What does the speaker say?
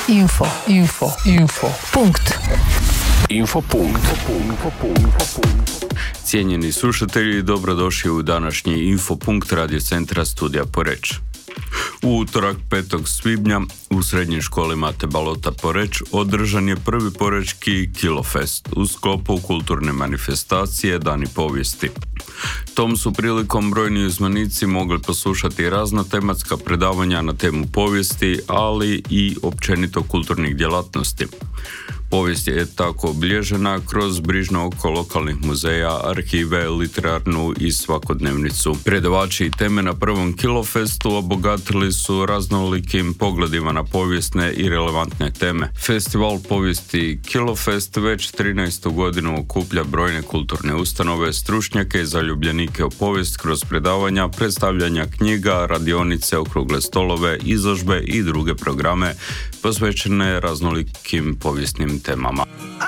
Infopunkt. Cijenjeni slušatelji, dobrodošli u današnji Infopunkt Radio centra Studija Poreč. U utorak 5. svibnja u srednjoj školi Mate Balota Poreč održan je prvi porečki Kilofest u sklopu kulturne manifestacije Dani povijesti. Tom su prilikom brojni uzvanici mogli poslušati razna tematska predavanja na temu povijesti, ali i općenito kulturnih djelatnosti. Povijest je tako obilježena kroz brižno oko lokalnih muzeja, arhive, literarnu i svakodnevnicu. Predavači i teme na prvom Kilofestu obogatili su raznolikim pogledima na povijesne i relevantne teme. Festival povijesti Kilofest već 13. godinu okuplja brojne kulturne ustanove, stručnjake i zaljubljenike u povijest kroz predavanja, predstavljanja knjiga, radionice, okrugle stolove, izložbe i druge programe posvećene raznolikim povijesnim temama.